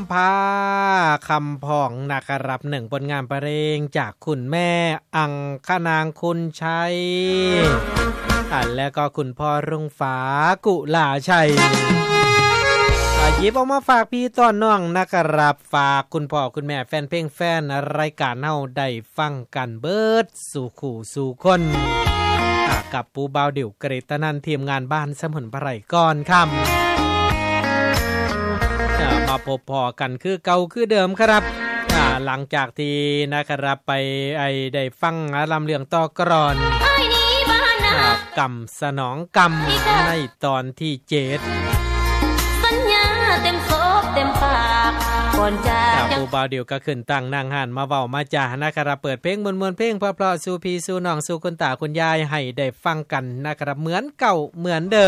ำพาคำผ่องนะครับหนึ่งผลงานเพลงจากคุณแม่อังคนางคุณชัยและก็คุณพ่อรุ่งฟ้ากุลาชัยหยิบออกมาฝากพี่ต้อนน้องนะครับฝากคุณพ่อคุณแม่แฟนเพลงแฟนรายการเฮาได้ฟังกันเบิดสู่คู่สู่คนกับปูเบาเดี่ยวเกรตนันทีมงานบ้านสมุนไพรก่อนค่ำมาพบพอกันคือเก่าคือเดิมครับหลังจากที่นะครับไปได้ฟังลำเลียงต่อกรอนกำสนองกำในตอนที่7 สัญญาเต็มโซบเต็มปากก่อนจากปูเบาเดี่ยวก็ขึ้นตั้งนางหันมาเว้ามาจานะครับเปิดเพลงมวลๆเพลงเพราะๆสู่พี่สู่น้องสู่คุณตาคุณยายให้ได้ฟังกันนะครับเหมือนเก่าเหมือนเดิม